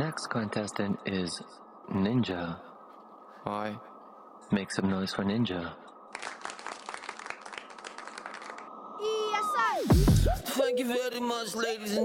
next contestant is Ninja. Hi. Make some noise for Ninja. Yes, sir. Thank you very much, ladies and